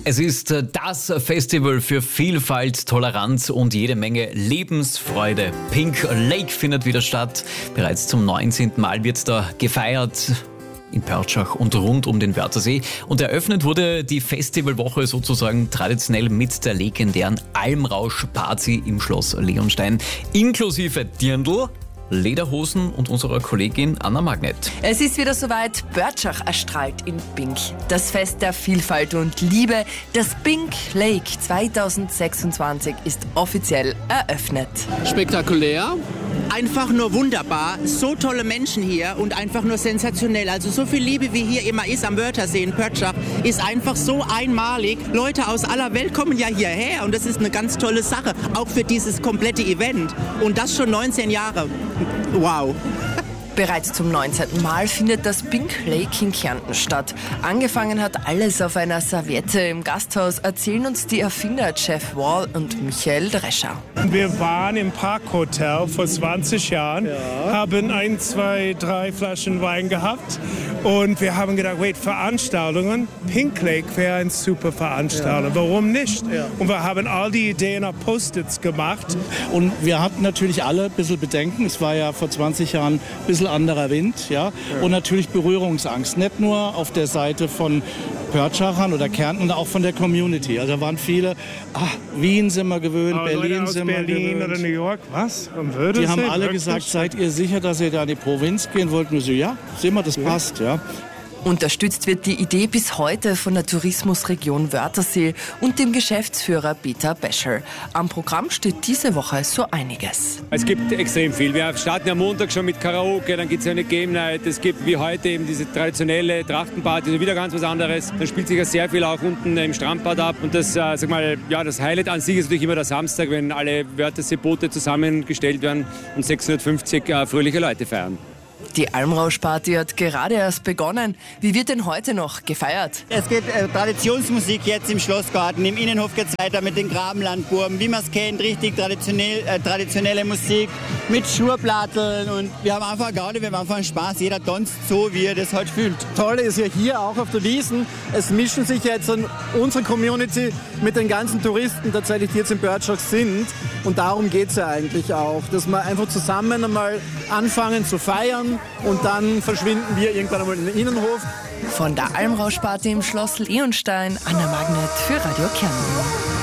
Es ist das Festival für Vielfalt, Toleranz und jede Menge Lebensfreude. Pink Lake findet wieder statt. Bereits zum 19. Mal wird da gefeiert. In Pörtschach und rund um den Wörthersee. Und eröffnet wurde die Festivalwoche sozusagen traditionell mit der legendären Almrausch-Party im Schloss Leonstein. Inklusive Dirndl, Lederhosen und unserer Kollegin Anna Magnet. Es ist wieder soweit, Pörtschach erstrahlt in Pink. Das Fest der Vielfalt und Liebe, das Pink Lake 2026 ist offiziell eröffnet. Spektakulär. Einfach nur wunderbar, so tolle Menschen hier und einfach nur sensationell. Also so viel Liebe, wie hier immer ist am Wörthersee in Pörtschach, ist einfach so einmalig. Leute aus aller Welt kommen ja hierher und das ist eine ganz tolle Sache, auch für dieses komplette Event. Und das schon 19 Jahre. Wow. Bereits zum 19. Mal findet das Pink Lake in Kärnten statt. Angefangen hat alles auf einer Serviette im Gasthaus, erzählen uns die Erfinder Jeff Wall und Michael Drescher. Wir waren im Parkhotel vor 20 Jahren, haben 1, 2, 3 Flaschen Wein gehabt und wir haben gedacht, Veranstaltungen, Pink Lake wäre eine super Veranstaltung, warum nicht? Und wir haben all die Ideen auf Post-its gemacht. Und wir hatten natürlich alle ein bisschen Bedenken, es war ja vor 20 Jahren ein bisschen anderer Wind, und natürlich Berührungsangst, nicht nur auf der Seite von Pörtschachern oder Kärnten, sondern auch von der Community. Also da waren viele, Wien sind wir gewöhnt, Berlin sind wir gewöhnt. Oder New York, was? Die haben alle gesagt, seid ihr sicher, dass ihr da in die Provinz gehen wollt? Und wir so, ja, sehen wir, das passt, Unterstützt wird die Idee bis heute von der Tourismusregion Wörthersee und dem Geschäftsführer Peter Bescher. Am Programm steht diese Woche so einiges. Es gibt extrem viel. Wir starten am Montag schon mit Karaoke, dann gibt es eine Game Night, es gibt wie heute eben diese traditionelle Trachtenparty, also wieder ganz was anderes. Dann spielt sich ja sehr viel auch unten im Strandbad ab und das, das Highlight an sich ist natürlich immer der Samstag, wenn alle Wörthersee-Boote zusammengestellt werden und 650 fröhliche Leute feiern. Die Almrausch-Party hat gerade erst begonnen. Wie wird denn heute noch gefeiert? Es geht Traditionsmusik jetzt im Schlossgarten. Im Innenhof geht es weiter mit den Grabenlandburgen. Wie man es kennt, richtig traditionelle Musik mit Schurplatteln. Und wir haben einfach Gaudi, wir haben einfach Spaß. Jeder tanzt so, wie er das halt fühlt. Toll ist ja hier auch auf der Wiesn. Es mischen sich jetzt unsere Community mit den ganzen Touristen tatsächlich, die jetzt in Pörtschach sind. Und darum geht es ja eigentlich auch, dass wir einfach zusammen einmal anfangen zu feiern. Und dann verschwinden wir irgendwann einmal in den Innenhof. Von der Almrausch-Party im Schloss Leonstein, Anna Magnet für Radio Kärnten.